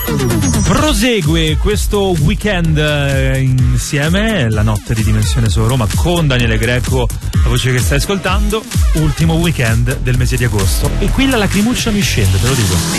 Prosegue questo weekend insieme, la notte di Dimensione Solo Roma con Daniele Greco, la voce che stai ascoltando, ultimo weekend del mese di agosto. E qui la lacrimuccia mi scende, te lo dico.